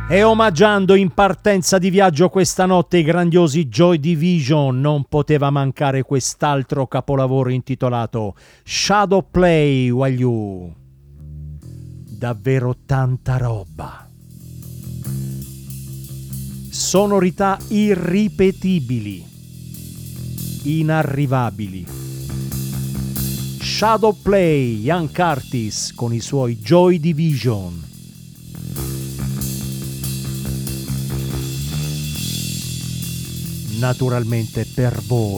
E omaggiando in partenza di viaggio questa notte i grandiosi Joy Division, non poteva mancare quest'altro capolavoro intitolato Shadow Play While You. Davvero tanta roba. Sonorità irripetibili, inarrivabili. Shadow Play, Ian Curtis con i suoi Joy Division. Naturalmente per voi.